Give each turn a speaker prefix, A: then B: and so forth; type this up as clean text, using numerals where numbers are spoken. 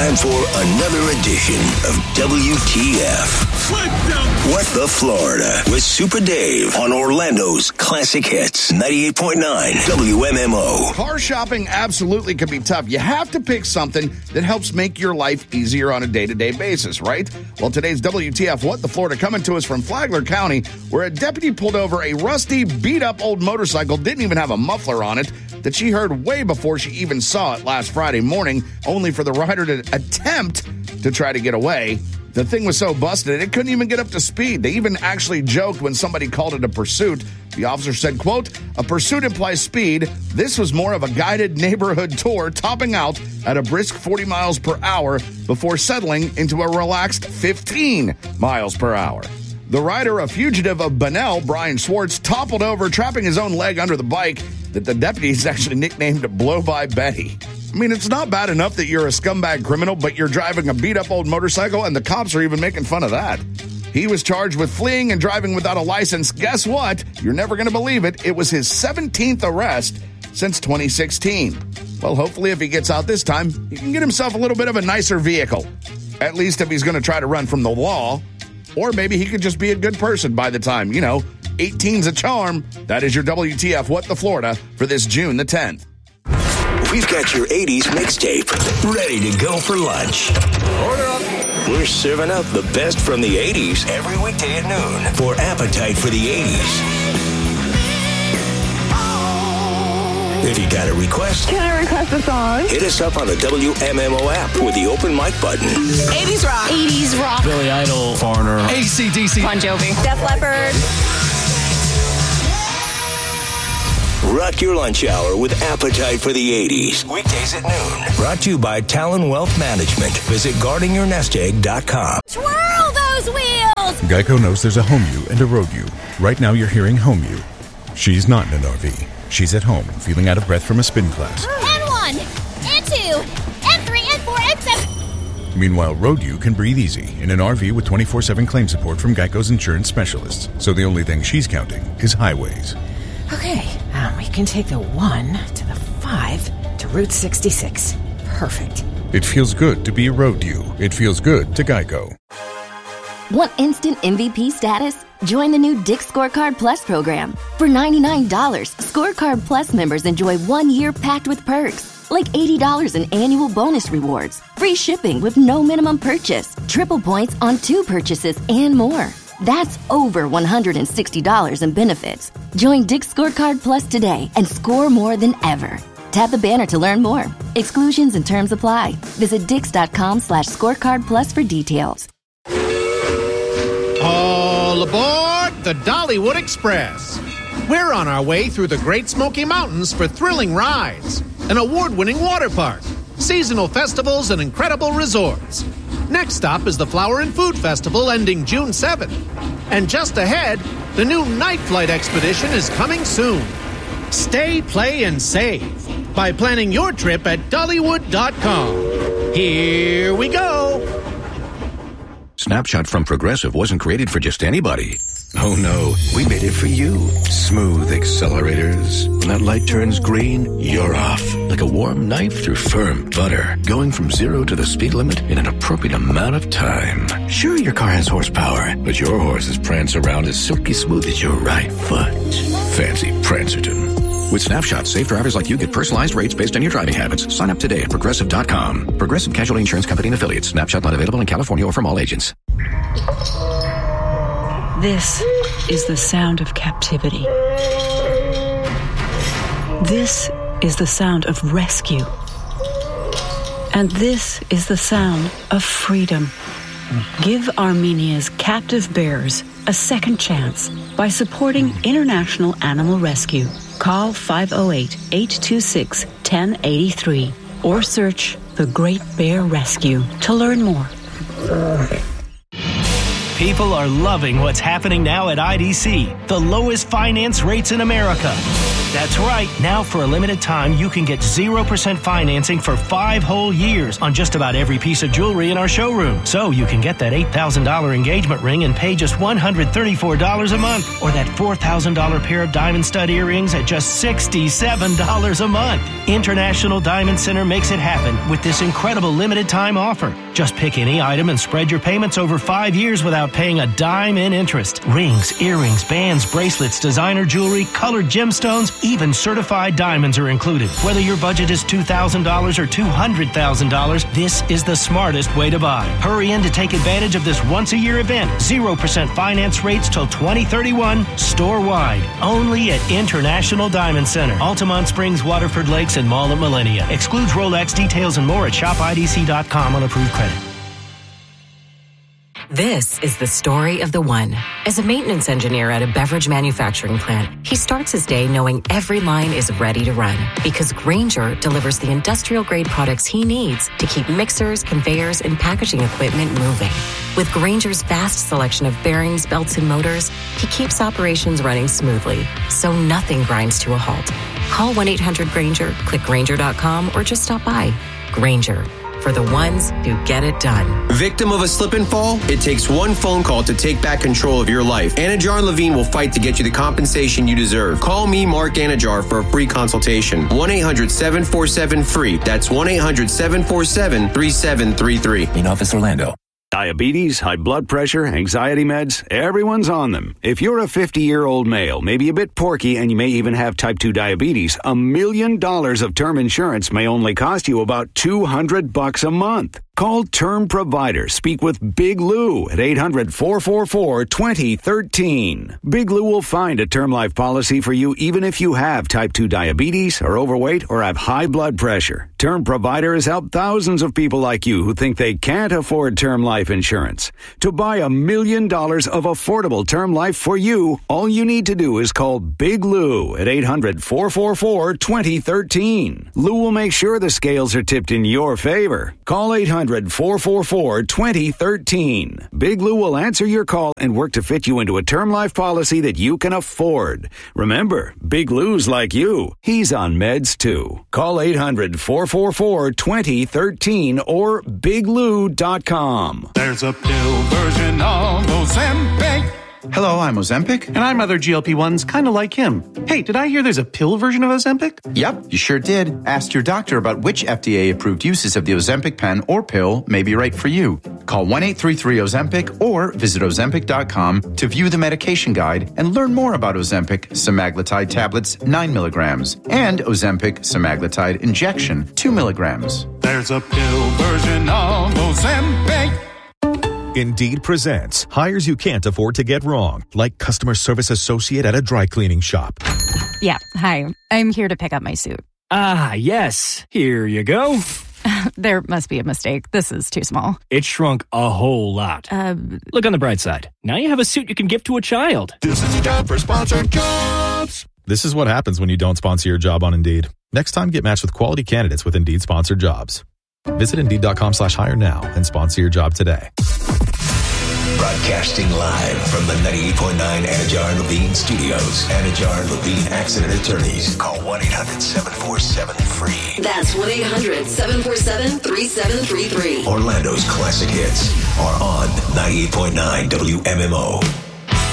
A: time for another edition of WTF. What the Florida with Super Dave on Orlando's Classic Hits 98.9 WMMO.
B: Car shopping absolutely can be tough. You have to pick something that helps make your life easier on a day-to-day basis, right? Well, today's WTF What the Florida coming to us from Flagler County, where a deputy pulled over a rusty, beat-up old motorcycle, didn't even have a muffler on it, that she heard way before she even saw it last Friday morning, only for the rider to attempt to try to get away. The thing was so busted, it couldn't even get up to speed. They even actually joked when somebody called it a pursuit. The officer said, quote, "A pursuit implies speed. This was more of a guided neighborhood tour, topping out at a brisk 40 miles per hour before settling into a relaxed 15 miles per hour. The rider, a fugitive of Bunnell, Brian Swartz, toppled over, trapping his own leg under the bike that the deputies actually nicknamed Blow by Betty. I mean, it's not bad enough that you're a scumbag criminal, but you're driving a beat-up old motorcycle, and the cops are even making fun of that. He was charged with fleeing and driving without a license. Guess what? You're never going to believe it. It was his 17th arrest since 2016. Well, hopefully if he gets out this time, he can get himself a little bit of a nicer vehicle. At least if he's going to try to run from the law. Or maybe he could just be a good person by the time, 18's a charm. That is your WTF What the Florida for this June the 10th.
A: We've got your 80s mixtape ready to go for lunch. Order up. We're serving up the best from the 80s every weekday at noon for Appetite for the 80s. If you got a request,
C: can I request a song?
A: Hit us up on the WMMO app with the open mic button.
C: 80s rock. 80s rock.
D: Billy Idol. Foreigner. AC/DC.
C: Bon Jovi. Def Leppard.
A: Rock your lunch hour with Appetite for the 80s. Weekdays at noon. Brought to you by Talon Wealth Management. Visit guardingyournestegg.com.
C: Twirl those wheels!
E: Geico knows there's a home you and a road you. Right now you're hearing home you. She's not in an RV. She's at home, feeling out of breath from a spin class.
C: And 1, and 2, and 3, and 4, and 7.
E: Meanwhile, road you can breathe easy in an RV with 24/7 claim support from Geico's insurance specialists. So the only thing she's counting is highways.
F: Okay, we can take the 1 to the 5 to Route 66. Perfect.
E: It feels good to be a road you. It feels good to Geico.
G: Want instant MVP status? Join the new Dick's Scorecard Plus program. For $99, Scorecard Plus members enjoy 1 year packed with perks, like $80 in annual bonus rewards, free shipping with no minimum purchase, triple points on 2 purchases, and more. That's over $160 in benefits. Join Dick's Scorecard Plus today and score more than ever. Tap the banner to learn more. Exclusions and terms apply. Visit dix.com/scorecard plus for details.
H: All aboard the Dollywood Express. We're on our way through the Great Smoky Mountains for thrilling rides, an award-winning water park, seasonal festivals, and incredible resorts. Next stop is the Flower and Food Festival ending June 7th. And just ahead, the new Night Flight Expedition is coming soon. Stay, play, and save by planning your trip at Dollywood.com. Here we go.
I: Snapshot from Progressive wasn't created for just anybody. Oh no, we made it for you. Smooth accelerators. When that light turns green, you're off. Like a warm knife through firm butter. Going from 0 to the speed limit in an appropriate amount of time. Sure, your car has horsepower, but your horses prance around as silky smooth as your right foot. Fancy Prancerton. With Snapshot, safe drivers like you get personalized rates based on your driving habits. Sign up today at Progressive.com. Progressive Casualty Insurance Company and Affiliates. Snapshot not available in California or from all agents.
J: This is the sound of captivity. This is the sound of rescue. And this is the sound of freedom. Give Armenia's captive bears a second chance by supporting International Animal Rescue. Call 508-826-1083 or search The Great Bear Rescue to learn more.
K: People are loving what's happening now at IDC, the lowest finance rates in America. That's right. Now, for a limited time, you can get 0% financing for 5 whole years on just about every piece of jewelry in our showroom. So you can get that $8,000 engagement ring and pay just $134 a month, or that $4,000 pair of diamond stud earrings at just $67 a month. International Diamond Center makes it happen with this incredible limited time offer. Just pick any item and spread your payments over 5 years without paying a dime in interest. Rings, earrings, bands, bracelets, designer jewelry, colored gemstones, even certified diamonds are included. Whether your budget is $2,000 or $200,000, this is the smartest way to buy. Hurry in to take advantage of this once-a-year event. 0% finance rates till 2031, store-wide. Only at International Diamond Center. Altamont Springs, Waterford Lakes, and Mall at Millennia. Excludes Rolex. Details and more at shopidc.com on approved credit.
L: This is the story of the one. As a maintenance engineer at a beverage manufacturing plant, he starts his day knowing every line is ready to run because Grainger delivers the industrial-grade products he needs to keep mixers, conveyors, and packaging equipment moving. With Grainger's vast selection of bearings, belts, and motors, he keeps operations running smoothly, so nothing grinds to a halt. Call 1-800-GRAINGER, click Grainger.com, or just stop by. Grainger, for the ones who get it done.
M: Victim of a slip and fall? It takes one phone call to take back control of your life. Anajar and Levine will fight to get you the compensation you deserve. Call me, Mark Anajar, for a free consultation. 1-800-747-FREE. That's 1-800-747-3733.
N: In Office, Orlando.
O: Diabetes, high blood pressure, anxiety meds, everyone's on them. If you're a 50-year-old male, maybe a bit porky, and you may even have type 2 diabetes, $1 million of term insurance may only cost you about $200 a month. Call Term Provider. Speak with Big Lou at 800-444-2013. Big Lou will find a term life policy for you even if you have type 2 diabetes, are overweight, or have high blood pressure. Term Provider has helped thousands of people like you who think they can't afford term life insurance. To buy $1 million of affordable term life for you, all you need to do is call Big Lou at 800-444-2013. Lou will make sure the scales are tipped in your favor. Call 800-444-2013. Big Lou will answer your call and work to fit you into a term life policy that you can afford. Remember, Big Lou's like you. He's on meds too. Call 800-444-2013 or biglou.com.
P: There's a pill version of Ozempic.
Q: Hello, I'm Ozempic.
R: And I'm other GLP-1s kind of like him. Hey, did I hear there's a pill version of Ozempic?
Q: Yep, you sure did. Ask your doctor about which FDA-approved uses of the Ozempic pen or pill may be right for you. Call 1-833-OZEMPIC or visit Ozempic.com to view the medication guide and learn more about Ozempic semaglutide tablets 9 milligrams and Ozempic semaglutide injection 2 milligrams.
P: There's a pill version of Ozempic.
S: Indeed presents hires you can't afford to get wrong, like customer service associate at a dry cleaning shop.
T: Yeah, hi. I'm here to pick up my suit.
U: Ah, yes. Here you go.
T: There must be a mistake. This is too small.
U: It shrunk a whole lot. Look on the bright side. Now you have a suit you can give to a child.
P: This is a job for sponsored jobs.
S: This is what happens when you don't sponsor your job on Indeed. Next time, get matched with quality candidates with Indeed sponsored jobs. Visit Indeed.com/hire now and sponsor your job today.
A: Broadcasting live from the 98.9 Anajar and Levine studios. Anajar and Levine Accident Attorneys. Call 1-800-747-FREE.
V: That's 1-800-747-3733.
A: Orlando's classic hits are on 98.9 WMMO.